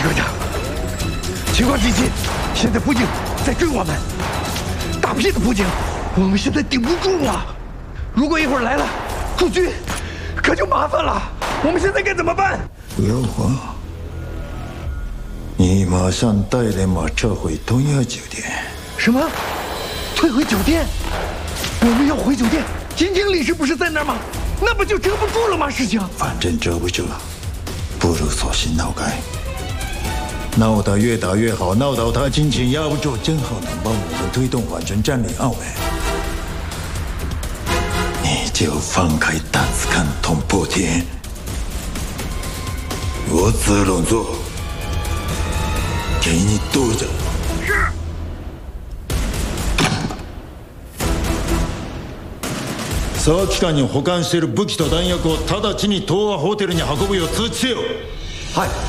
科长，情况紧急，现在补警在追我们，大批的补警，我们现在顶不住了。如果一会儿来了驻军，可就麻烦了。我们现在该怎么办？ 不要慌，你马上带人马撤回东亚酒店。 什么？退回酒店？我们要回酒店？金经理事不是在那儿吗？那不就遮不住了吗？事情反正遮不住，不如索性闹开。闹得越大越好，闹到他金钱压不住，正好能帮我们推动完成占领澳门。你就放开胆子看捅破天，我自动做，给你堵着。 是。 佐和機関に保管している武器と弾薬を直ちに東和ホテルに運ぶよう通知せよ。 はい。